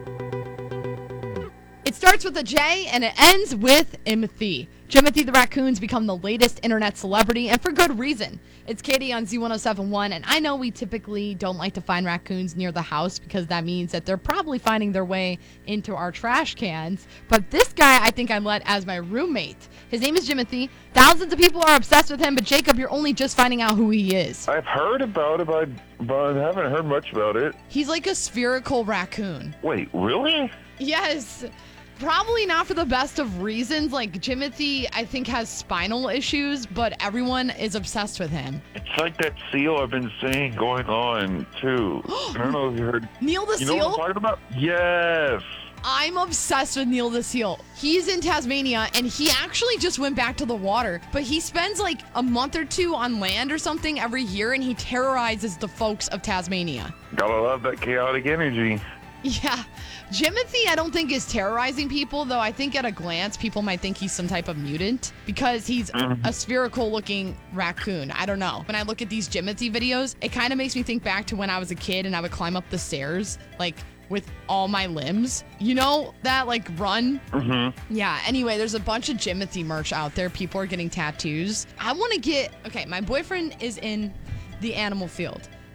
It starts with a J and it ends with Imothy. Jimothy the raccoon's become the latest internet celebrity, and for good reason. It's Katie on Z1071, and I know we typically don't like to find raccoons near the house because that means that they're probably finding their way into our trash cans. But this guy I think I let as my roommate. His name is Jimothy. Thousands of people are obsessed with him, but Jacob, you're only just finding out who he is. I've heard about it, but I haven't heard much about it. He's like a spherical raccoon. Wait, really? Yes. Probably not for the best of reasons. Like, Jimothy, I think, has spinal issues, but everyone is obsessed with him. It's like that seal I've been seeing going on, too. I don't know if you heard. Neil the You Seal? know what I'm talking about? Yes. I'm obsessed with Neil the Seal. He's in Tasmania, and he actually just went back to the water, but he spends like a month or two on land or something every year, and he terrorizes the folks of Tasmania. Gotta love that chaotic energy. Yeah. Jimothy, I don't think is terrorizing people, though I think at a glance, people might think he's some type of mutant because he's a spherical-looking raccoon. I don't know. When I look at these Jimothy videos, it kind of makes me think back to when I was a kid and I would climb up the stairs, like, with all my limbs. You know that, like, run? Mm-hmm. Yeah, anyway, there's a bunch of Jimothy merch out there. People are getting tattoos. I want to get... Okay, my boyfriend is in the animal field.